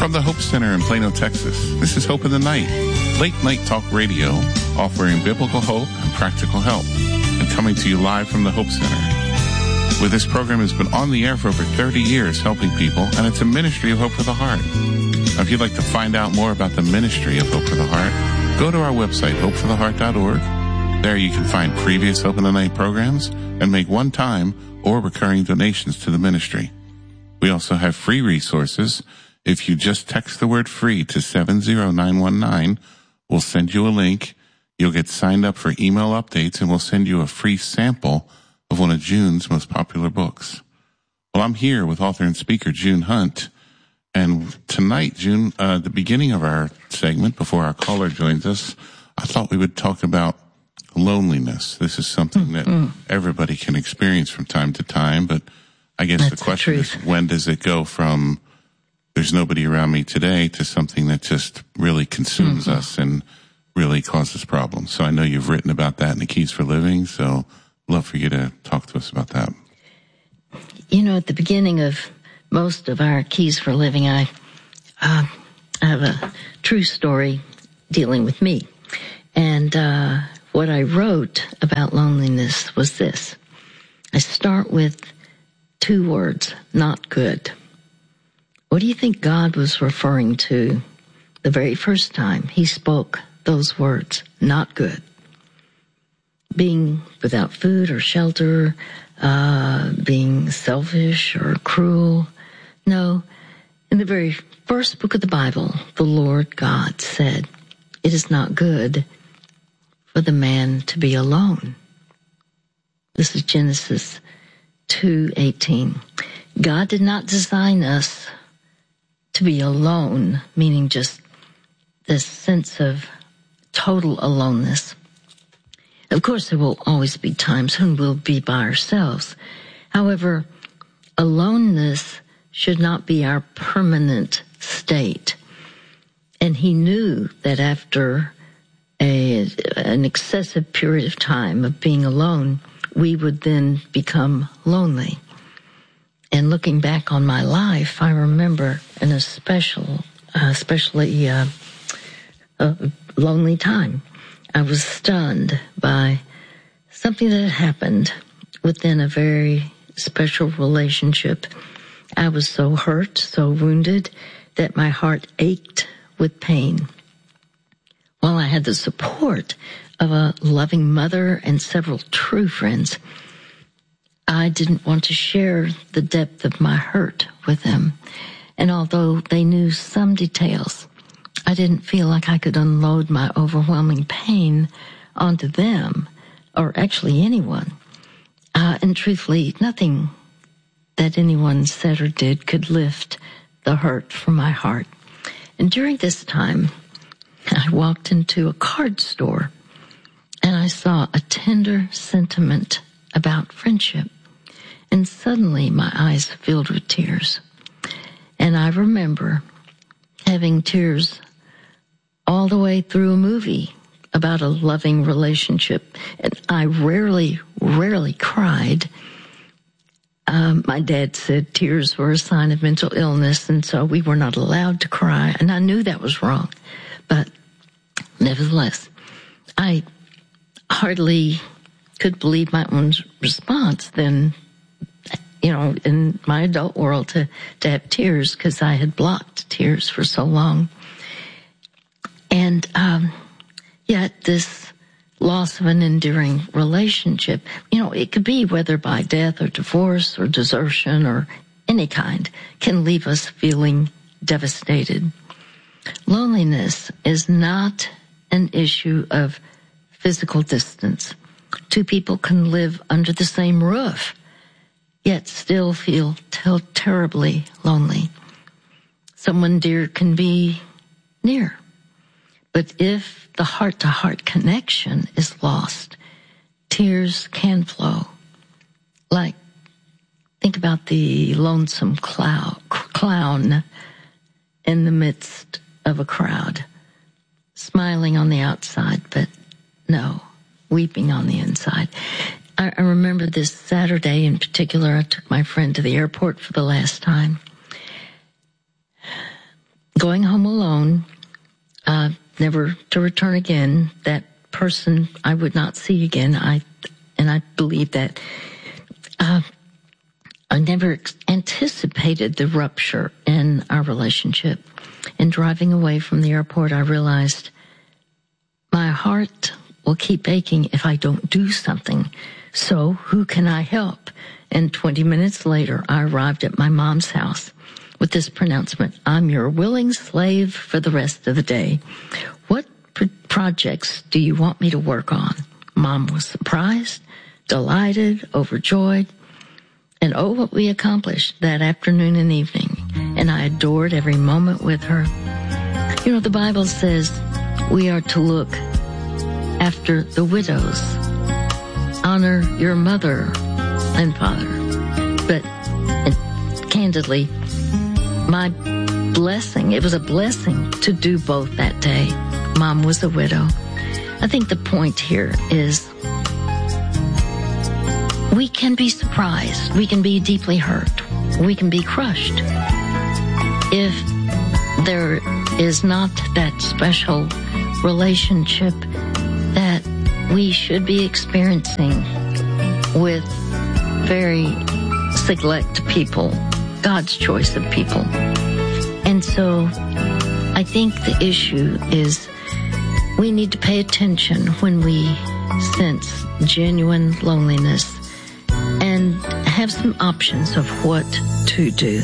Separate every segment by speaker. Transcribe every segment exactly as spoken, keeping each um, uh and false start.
Speaker 1: From the Hope Center in Plano, Texas, this is Hope in the Night, late night talk radio offering biblical hope and practical help, and coming to you live from the Hope Center. Where this program has been on the air for over thirty years helping people, and it's a ministry of Hope for the Heart. Now, if you'd like to find out more about the ministry of Hope for the Heart, go to our website, hope for the heart dot org. There you can find previous Hope in the Night programs and make one-time or recurring donations to the ministry. We also have free resources. If you just text the word free to seven zero nine one nine, we'll send you a link. You'll get signed up for email updates, and we'll send you a free sample of one of June's most popular books. Well, I'm here with author and speaker June Hunt. And tonight, June, uh, the beginning of our segment, before our caller joins us, I thought we would talk about loneliness. This is something mm-hmm. that everybody can experience from time to time, but I guess
Speaker 2: That's
Speaker 1: the question
Speaker 2: the
Speaker 1: is, when does it go from there's nobody around me today to something that just really consumes mm-hmm. us and really causes problems? So I know you've written about that in the Keys for Living, so I'd love for you to talk to us about that.
Speaker 2: You know, at the beginning of most of our Keys for Living, I, uh, I have a true story dealing with me. And uh, what I wrote about loneliness was this. I start with two words, not good. What do you think God was referring to the very first time he spoke those words, not good? Being without food or shelter, uh, being selfish or cruel. No, in the very first book of the Bible, the Lord God said, it is not good for the man to be alone. This is Genesis two eighteen. God did not design us to be alone, meaning just this sense of total aloneness. Of course, there will always be times when we'll be by ourselves. However, aloneness should not be our permanent state. And he knew that after a, an excessive period of time of being alone, we would then become lonely. And looking back on my life, I remember in a special, uh, especially uh, a lonely time. I was stunned by something that happened within a very special relationship. I was so hurt, so wounded, that my heart ached with pain. While I had the support of a loving mother and several true friends, I didn't want to share the depth of my hurt with them. And although they knew some details, I didn't feel like I could unload my overwhelming pain onto them, or actually anyone. Uh, and truthfully, nothing that anyone said or did could lift the hurt from my heart. And during this time, I walked into a card store, and I saw a tender sentiment about friendship. And suddenly my eyes filled with tears. And I remember having tears all the way through a movie about a loving relationship. And I rarely, rarely cried. Um, my dad said tears were a sign of mental illness, and so we were not allowed to cry. And I knew that was wrong. But nevertheless, I hardly could believe my own response then, you know, in my adult world, to, to have tears, because I had blocked tears for so long. And um, yet this loss of an enduring relationship, you know, it could be whether by death or divorce or desertion or any kind, can leave us feeling devastated. Loneliness is not an issue of physical distance. Two people can live under the same roof, yet still feel ter- terribly lonely. Someone dear can be near. But if the heart-to-heart connection is lost, tears can flow. Like, think about the lonesome clown, clown in the midst of a crowd, smiling on the outside, but no, weeping on the inside. I, I remember this Saturday in particular, I took my friend to the airport for the last time. going home alone, uh, never to return again. That person I would not see again. I, and I believe that, uh, I never anticipated the rupture in our relationship. And driving away from the airport, I realized my heart will keep aching if I don't do something. So who can I help? And twenty minutes later, I arrived at my mom's house with this pronouncement: I'm your willing slave for the rest of the day. What pro- projects do you want me to work on? Mom was surprised, delighted, overjoyed. And oh, what we accomplished that afternoon and evening. And I adored every moment with her. You know, the Bible says we are to look after the widows. Honor your mother and father. But and candidly, my blessing, it was a blessing to do both that day. Mom was a widow. I think the point here is we can be surprised. We can be deeply hurt. We can be crushed. If there is not that special relationship that we should be experiencing with very select people, God's choice of people. And so I think the issue is we need to pay attention when we sense genuine loneliness and have some options of what to do.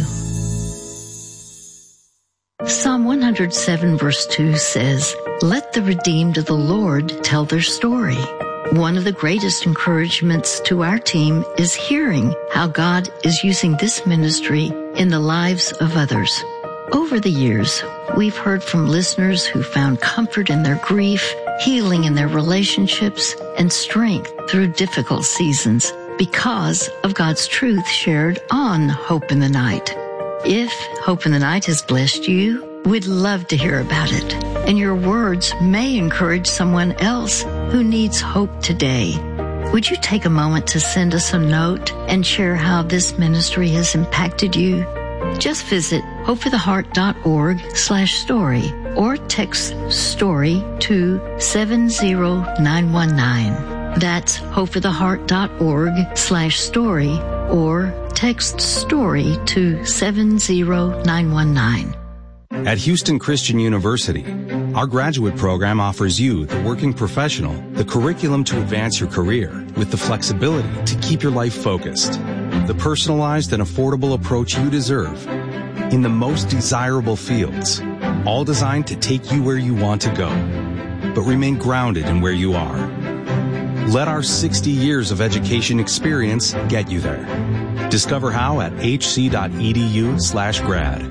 Speaker 2: Psalm one hundred seven verse two says, "Let the redeemed of the Lord tell their story." One of the greatest encouragements to our team is hearing how God is using this ministry in the lives of others. Over the years, we've heard from listeners who found comfort in their grief, healing in their relationships, and strength through difficult seasons because of God's truth shared on Hope in the Night. If Hope in the Night has blessed you, we'd love to hear about it. And your words may encourage someone else who needs hope today. Would you take a moment to send us a note and share how this ministry has impacted you? Just visit hopefortheheart.org slash story or text story to seven zero nine one nine. That's hopefortheheart.org slash story or text story to seven zero nine one nine.
Speaker 3: At Houston Christian University, our graduate program offers you, the working professional, the curriculum to advance your career with the flexibility to keep your life focused, the personalized and affordable approach you deserve in the most desirable fields, all designed to take you where you want to go, but remain grounded in where you are. Let our sixty years of education experience get you there. Discover how at hc.edu slash grad.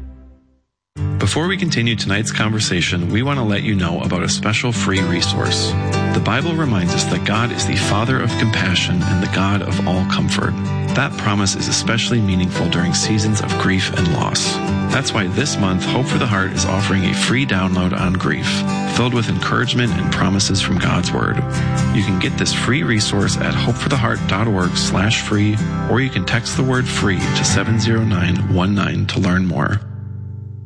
Speaker 4: Before we continue tonight's conversation, we want to let you know about a special free resource. The Bible reminds us that God is the Father of compassion and the God of all comfort. That promise is especially meaningful during seasons of grief and loss. That's why this month, Hope for the Heart is offering a free download on grief, filled with encouragement and promises from God's Word. You can get this free resource at hopefortheheart.org slash free, or you can text the word free to seven zero nine one nine to learn more.